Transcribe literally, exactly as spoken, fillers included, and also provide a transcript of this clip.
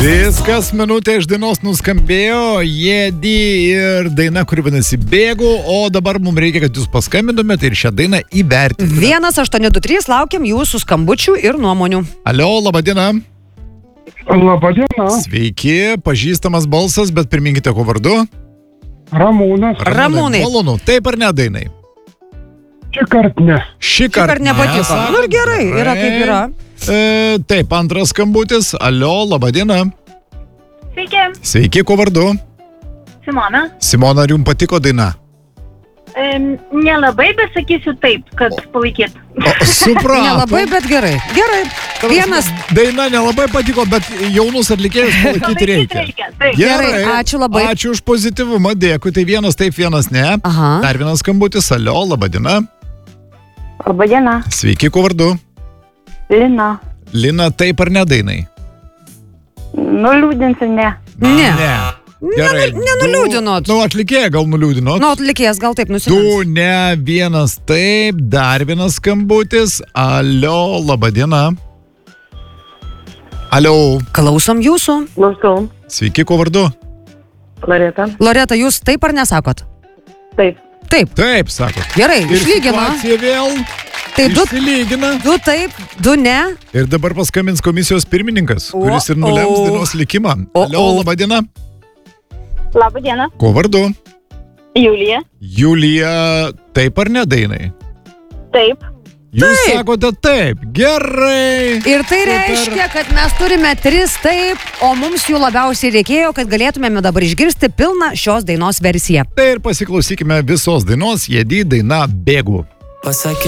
Viskas, minutė iš dainos nuskambėjo, Jedi ir daina, kuri vadinasi Bėgu, o dabar mums reikia, kad jūs paskambintumėte ir šią dainą įvertintumėte. vienas aštuoni du trys, laukiam jūsų skambučių ir nuomonių. Alio, labadiena. Labadiena. Sveiki, pažįstamas balsas, bet priminkite, ko vardu? Ramūnas. Ramūnai. Malonu, taip ar ne dainai? Šį kartą ne. Šį Šįkart kartą nepatiko. ne, Nu ir gerai, yra kaip yra. E, taip, antras skambutis. Alio, labadiena. Sveiki, Sveiki, ko vardu? Simona. Simona, ar jums patiko daina? E, nelabai, bet sakysiu taip, kad palaikyt. O, supratom. Nelabai, bet gerai. Gerai. Vienas. Daina nelabai patiko, bet jaunus atlikėjus palaikyti reikia. reikia. Taip. Gerai, ačiū labai. Ačiū už pozityvumą, dėkui. Tai vienas taip, vienas ne. Aha. Dar vienas skambutis. Alio, labadiena. Labadiena, Sveiki, ko vardu? Lina. Lina, taip ar ne dainai? Nuliūdinsi, ne. Ne. Ne. Gerai. Nenu- nenuliūdinot. Du, nu, atlikėją gal nuliūdinot. Nu, atlikėjas gal taip Du, nusimins. ne, vienas taip, dar vienas skambutis. Alio, labadiena. Alio, Klausom jūsų. Klausau. sveiki, ko vardu? Loreta. Loreta, jūs taip ar nesakot? Taip. Taip. Taip, sakot. Gerai, Ir išlygino. situacija vėl Tai du, išsilygina. du taip, du ne. Ir dabar paskambins komisijos pirmininkas, O, kuris ir nulems o. dainos likimą. O, Alio, o. labadiena. Labadiena. Ko vardu? Julija. Julija, taip ar ne dainai? Taip. Jūs sakote taip. Gerai. Ir tai reiškia, kad mes turime tris taip, o mums jų labiausiai reikėjo, kad galėtumėme dabar išgirsti pilną šios dainos versiją. Tai ir pasiklausykime visos dainos, Jedi daina Bėgu. Pasakyk